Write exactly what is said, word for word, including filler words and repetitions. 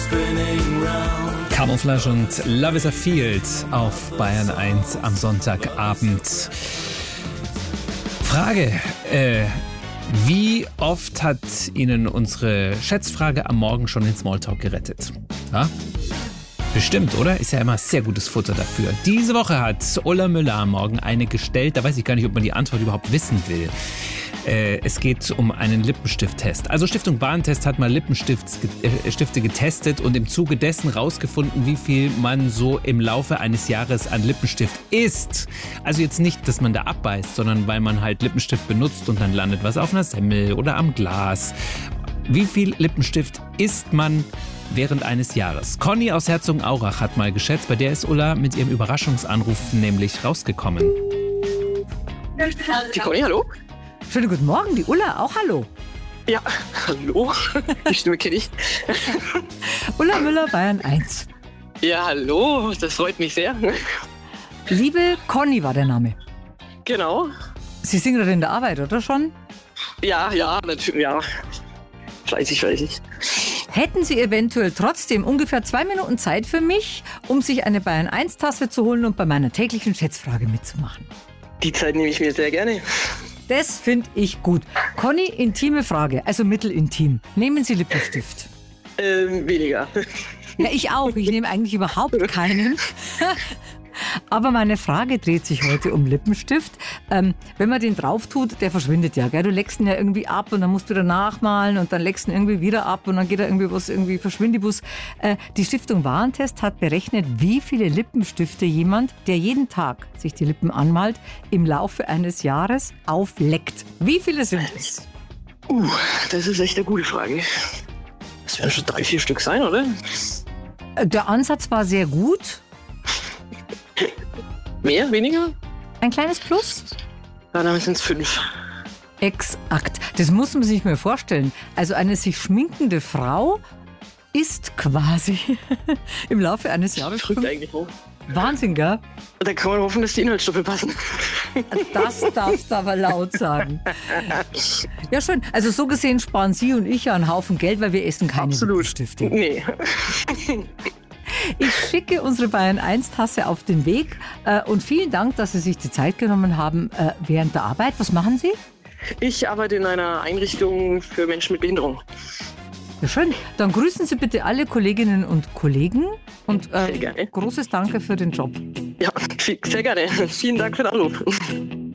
Camouflage und Love is a Field auf Bayern eins am Sonntagabend. Frage, äh, wie oft hat Ihnen unsere Schätzfrage am Morgen schon den Smalltalk gerettet? Ja? Bestimmt, oder? Ist ja immer sehr gutes Futter dafür. Diese Woche hat Ulla Müller am Morgen eine gestellt, da weiß ich gar nicht, ob man die Antwort überhaupt wissen will. Äh, es geht um einen Lippenstift-Test. Also Stiftung Warentest hat mal Lippenstifte getestet und im Zuge dessen rausgefunden, wie viel man so im Laufe eines Jahres an Lippenstift isst. Also jetzt nicht, dass man da abbeißt, sondern weil man halt Lippenstift benutzt und dann landet was auf einer Semmel oder am Glas. Wie viel Lippenstift isst man während eines Jahres? Conny aus Herzogenaurach hat mal geschätzt, bei der ist Ulla mit ihrem Überraschungsanruf nämlich rausgekommen. Die Conny, hallo? Schönen guten Morgen, die Ulla, auch hallo. Ja, hallo. Die Stimme kenne ich. Ulla Müller, Bayern eins. Ja, hallo, das freut mich sehr. Liebe Conny war der Name. Genau. Sie sind gerade in der Arbeit, oder schon? Ja, ja, natürlich, ja. Fleißig, fleißig. Hätten Sie eventuell trotzdem ungefähr zwei Minuten Zeit für mich, um sich eine Bayern eins Tasse zu holen und bei meiner täglichen Schätzfrage mitzumachen? Die Zeit nehme ich mir sehr gerne. Das finde ich gut. Conny, intime Frage, also mittelintim. Nehmen Sie Lippenstift? Ähm, weniger. Ja, ich auch. Ich nehme eigentlich überhaupt keinen. Aber meine Frage dreht sich heute um Lippenstift. Ähm, wenn man den drauf tut, der verschwindet ja, gell? Du leckst ihn ja irgendwie ab und dann musst du wieder nachmalen und dann leckst ihn irgendwie wieder ab und dann geht da irgendwie was, irgendwie verschwindibus. Äh, die Stiftung Warentest hat berechnet, wie viele Lippenstifte jemand, der jeden Tag sich die Lippen anmalt, im Laufe eines Jahres aufleckt. Wie viele sind es? Uh, das ist echt eine gute Frage. Das werden schon drei, vier Stück sein, oder? Der Ansatz war sehr gut. Mehr, weniger? Ein kleines Plus? Ja, dann sind es fünf. Exakt. Das muss man sich mal vorstellen. Also eine sich schminkende Frau isst quasi im Laufe eines Jahres Verrückt fünf. eigentlich, wo? Wahnsinn, gell? Da kann man hoffen, dass die Inhaltsstoffe passen. Das darfst du aber laut sagen. Ja, schön. Also so gesehen sparen Sie und ich ja einen Haufen Geld, weil wir essen keine Lippenstift. Nee. Ich schicke unsere Bayern eins Tasse auf den Weg äh, und vielen Dank, dass Sie sich die Zeit genommen haben äh, während der Arbeit. Was machen Sie? Ich arbeite in einer Einrichtung für Menschen mit Behinderung. Ja, schön. Dann grüßen Sie bitte alle Kolleginnen und Kollegen und äh, Sehr gerne. großes Danke für den Job. Ja, sehr gerne. Vielen Dank für den Anruf.